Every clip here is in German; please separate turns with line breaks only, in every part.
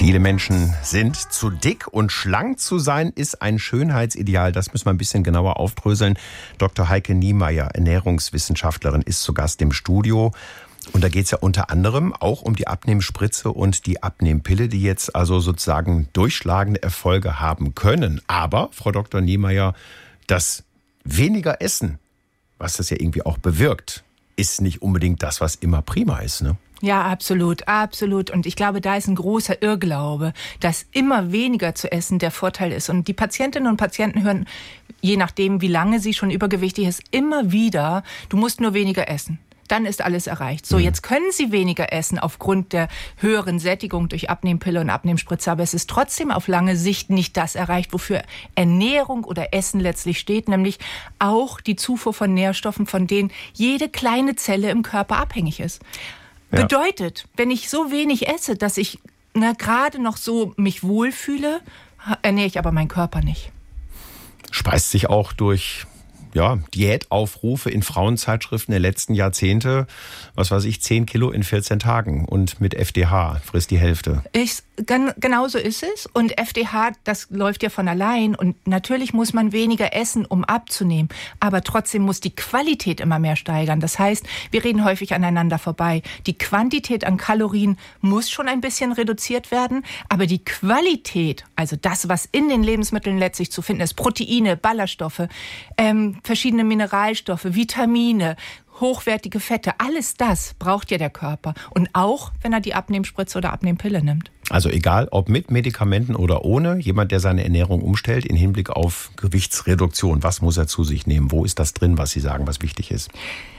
Viele Menschen sind zu dick und schlank zu sein ist ein Schönheitsideal. Das müssen wir ein bisschen genauer aufdröseln. Dr. Heike Niemeyer, Ernährungswissenschaftlerin, ist zu Gast im Studio. Und da geht es ja unter anderem auch um die Abnehmspritze und die Abnehmpille, die jetzt also sozusagen durchschlagende Erfolge haben können. Aber, Frau Dr. Niemeyer, das weniger Essen, was das ja irgendwie auch bewirkt, ist nicht unbedingt das, was immer prima ist, ne?
Ja, absolut, absolut. Und ich glaube, da ist ein großer Irrglaube, dass immer weniger zu essen der Vorteil ist. Und die Patientinnen und Patienten hören, je nachdem, wie lange sie schon übergewichtig ist, immer wieder, du musst nur weniger essen. Dann ist alles erreicht. So, jetzt können Sie weniger essen aufgrund der höheren Sättigung durch Abnehmpille und Abnehmspritze, aber es ist trotzdem auf lange Sicht nicht das erreicht, wofür Ernährung oder Essen letztlich steht, nämlich auch die Zufuhr von Nährstoffen, von denen jede kleine Zelle im Körper abhängig ist. Ja. Bedeutet, wenn ich so wenig esse, dass ich gerade noch so mich wohlfühle, ernähre ich aber meinen Körper nicht.
Speist sich auch durch Diätaufrufe in Frauenzeitschriften der letzten Jahrzehnte, 10 Kilo in 14 Tagen und mit FDH frisst die Hälfte.
Genau so ist es. Und FDH, das läuft ja von allein. Und natürlich muss man weniger essen, um abzunehmen. Aber trotzdem muss die Qualität immer mehr steigern. Das heißt, wir reden häufig aneinander vorbei. Die Quantität an Kalorien muss schon ein bisschen reduziert werden. Aber die Qualität, also das, was in den Lebensmitteln letztlich zu finden ist, Proteine, Ballaststoffe, verschiedene Mineralstoffe, Vitamine, hochwertige Fette, alles das braucht ja der Körper. Und auch, wenn er die Abnehmspritze oder Abnehmpille nimmt.
Also egal, ob mit Medikamenten oder ohne, jemand, der seine Ernährung umstellt in Hinblick auf Gewichtsreduktion, was muss er zu sich nehmen? Wo ist das drin, was Sie sagen, was wichtig ist?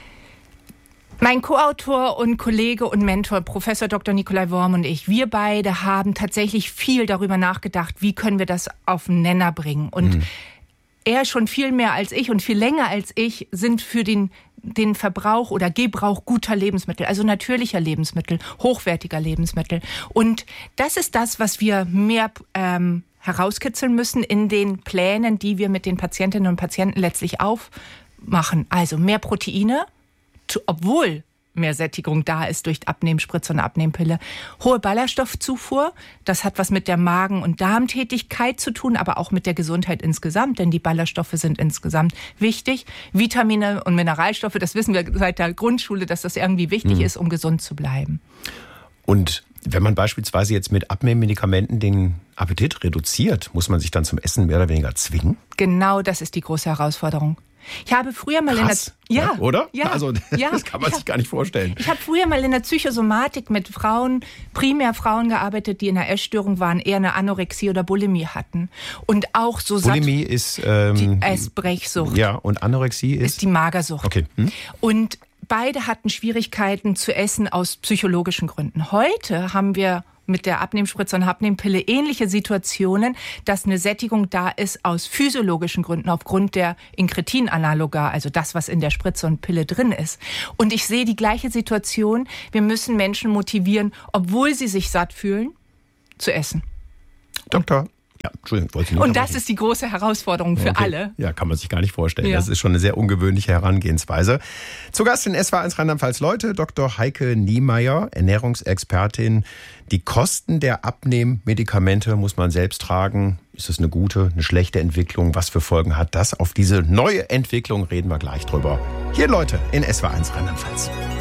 Mein Co-Autor und Kollege und Mentor, Professor Dr. Nikolai Worm und ich, wir beide haben tatsächlich viel darüber nachgedacht, wie können wir das auf den Nenner bringen. Und er schon viel mehr als ich und viel länger als ich sind für den Verbrauch oder Gebrauch guter Lebensmittel, also natürlicher Lebensmittel, hochwertiger Lebensmittel. Und das ist das, was wir mehr herauskitzeln müssen in den Plänen, die wir mit den Patientinnen und Patienten letztlich aufmachen. Also mehr Proteine, obwohl mehr Sättigung da ist durch Abnehmspritze und Abnehmpille. Hohe Ballaststoffzufuhr, das hat was mit der Magen- und Darmtätigkeit zu tun, aber auch mit der Gesundheit insgesamt, denn die Ballaststoffe sind insgesamt wichtig. Vitamine und Mineralstoffe, das wissen wir seit der Grundschule, dass das irgendwie wichtig ist, um gesund zu bleiben.
Und wenn man beispielsweise jetzt mit Abnehmmedikamenten den Appetit reduziert, muss man sich dann zum Essen mehr oder weniger zwingen?
Genau, das ist die große Herausforderung. Ich habe früher mal
oder?
Ja,
also das kann man sich gar nicht vorstellen.
Ich habe früher mal in der Psychosomatik mit Frauen, primär Frauen gearbeitet, die in einer Essstörung waren, eher eine Anorexie oder Bulimie hatten. Und auch so
Bulimie ist
die Essbrechsucht.
Ja, und Anorexie ist
die Magersucht.
Okay.
Und beide hatten Schwierigkeiten zu essen aus psychologischen Gründen. Heute haben wir mit der Abnehmspritze und Abnehmpille ähnliche Situationen, dass eine Sättigung da ist aus physiologischen Gründen, aufgrund der Inkretin-Analoga, also das, was in der Spritze und Pille drin ist. Und ich sehe die gleiche Situation. Wir müssen Menschen motivieren, obwohl sie sich satt fühlen, zu essen.
Entschuldigung, wollte ich nicht.
Und das ist die große Herausforderung für alle.
Ja, kann man sich gar nicht vorstellen.
Ja.
Das ist schon eine sehr ungewöhnliche Herangehensweise. Zu Gast in SWR1 Rheinland-Pfalz Leute, Dr. Heike Niemeyer, Ernährungsexpertin. Die Kosten der Abnehmmedikamente muss man selbst tragen. Ist das eine gute, eine schlechte Entwicklung? Was für Folgen hat das? Auf diese neue Entwicklung reden wir gleich drüber. Hier Leute in SWR1 Rheinland-Pfalz.